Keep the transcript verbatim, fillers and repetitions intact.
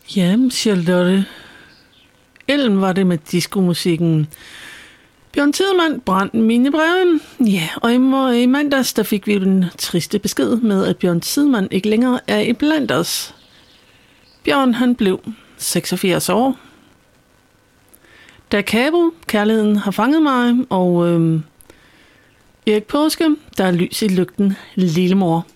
Ja, Charlotte. Ellen var det med diskomusikken. Bjørn Tidemand brændte mine breve. Ja, og i, mor- i mandags der fik vi den triste besked med, at Bjørn Tidemand ikke længere er iblandt os. Bjørn, han blev seksogfirs år. Da Cabo, kærligheden, har fanget mig, og øhm, Erik Påske, der er lys i lygten, lillemor.